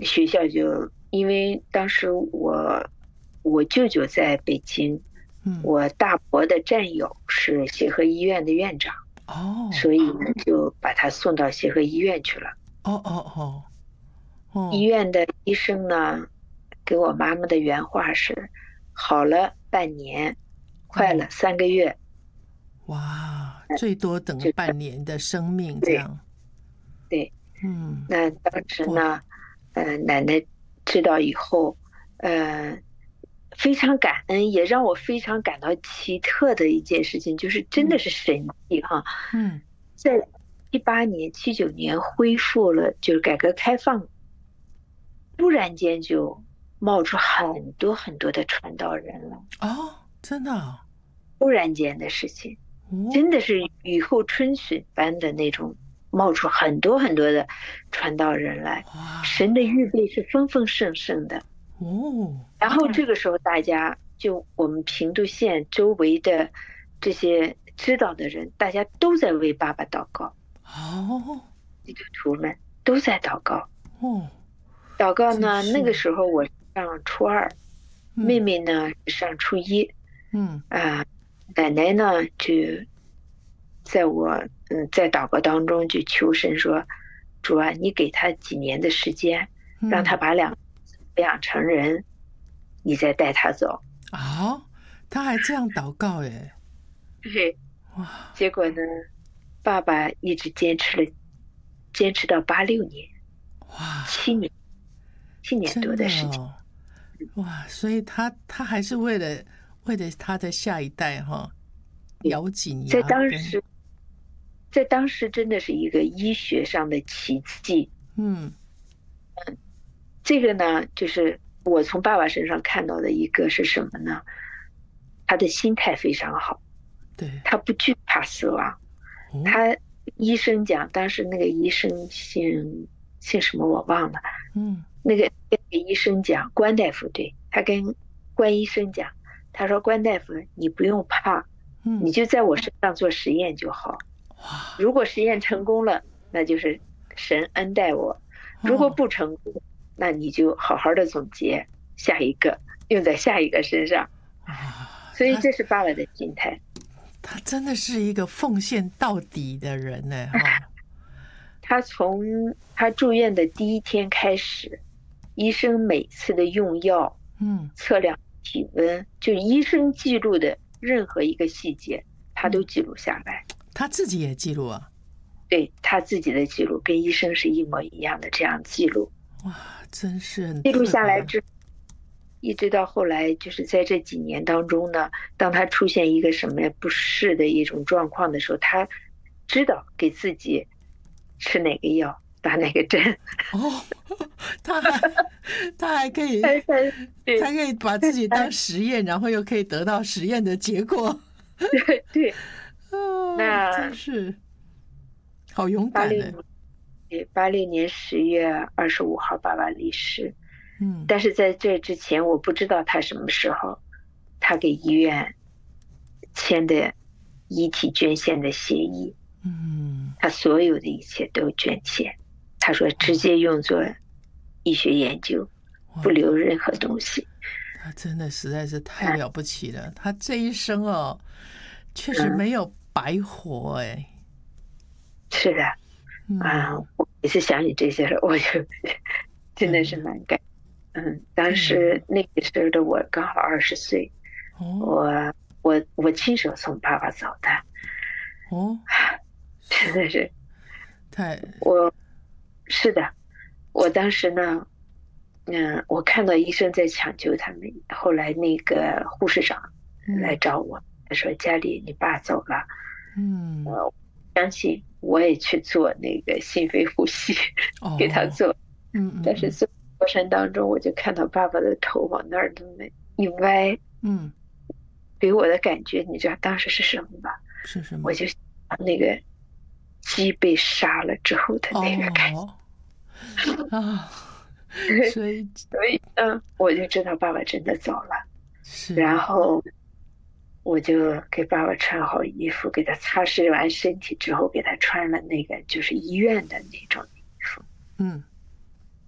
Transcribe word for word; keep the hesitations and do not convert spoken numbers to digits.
学校就因为当时我我舅舅在北京， 嗯， 我大伯的战友是协和医院的院长， 哦， 所以呢就把他送到协和医院去了。 哦哦哦哦， 医院的医生呢，给我妈妈的原话是：好了半年，快哦， 了三个月， 哇，最多等就半年的生命这对样。 对。 嗯， 那当时哇， 呢，呃，奶奶知道以后，呃，非常感恩，也让我非常感到奇特的一件事情，就是真的嗯是神迹哈， 嗯， 在七八年、七九年恢复了，就是改革开放，突然间就冒出很多很多的传道人了， 哦，真的哦， 突然间的事情。真哦的是雨后春笋般的那种，冒出很多很多的传道人来。 哇， 神的预备是丰丰盛盛的。 哦， 然后这个时候，大家就我们平度县周围的这些知道的人，大家都在为爸爸祷告， 哦基督徒们都在祷告。 哦， 祷告呢，那真是， 个时候我上初二，妹嗯妹呢上初一， 嗯啊、奶奶呢就在我嗯在祷告当中就求神说，主啊，你给他几年的时间，让他嗯， 把两个培养成人，你再带他走。 啊，他还这样祷告耶， 对， 哇结果呢，爸爸一直坚持了，坚持到八六年， 哇， 七年，七年多真的的时间。 哦，哇，所以他他还是为了为了他的下一代哈， 对， 咬紧在牙根， 当时，在当时真的是一个医学上的奇迹。 嗯这个呢，就是我从爸爸身上看到的一个是什么呢？他的心态非常好， 对， 他不惧怕死亡。 哦他医生讲，当时那个医生姓姓什么我忘了， 嗯那个那个医生讲，关大夫对他跟关医生讲，他说关大夫你不用怕， 嗯， 你就在我身上做实验就好。 哇如果实验成功了，那就是神恩待我；如果哦不成功，那你就好好的总结下一个，用在下一个身上。 哇， 所以他这是爸爸的心态。 他真的是一个奉献到底的人呢哈， 他从他住院的第一天开始，医生每次的用药、 嗯测量体温，就医生记录的任何一个细节，他都嗯， 记录下来。 他自己也记录啊， 对他自己的记录跟医生是一模一样的，这样记录， 哇，真是很记录特别， 下来之后，一直到后来，就是在这几年当中呢，当他出现一个什么不适的一种状况的时候，他知道给自己吃哪个药，打哪个针。 哦，他还他还可以， 他他对他可以把自己当实验，然后又可以得到实验的结果， 对对， 啊，真那是好勇敢呢。 八六年，八六年十月二十五号，爸爸离世。 嗯但是在这之前，我不知道他什么时候，他给医院签的遗体捐献的协议， 嗯， 他所有的一切都捐献。他说直接用作医学研究，不哇， 留任何东西。 他真的实在是太了不起了，他这一生哦，确实嗯， 没有白活哎。 是的，啊， 嗯， 我每次想起这些事，我就真的对是蛮感。嗯，当对， 时那个时候的我刚好二十岁， 哦我我我亲手送爸爸走的， 哦， 真的是太我是的，我当时呢，嗯，我看到医生在抢救他们，后来那个护士长来嗯找我，他说家里你爸走了， 嗯呃，相信我也去做那个心肺呼吸，给他哦， 做， 嗯嗯嗯但是做过程当中，我就看到爸爸的头往那儿这么一歪， 嗯， 给我的感觉，你知道当时是什么吧？ 是什么？ 我就想那个鸡被杀了之后的那个感觉， 哦啊，所以所以呢，我就知道爸爸真的走了。然是后我就给爸爸穿好衣服，给他擦拭完身体之后，给他穿了那个就是医院的那种衣服。 嗯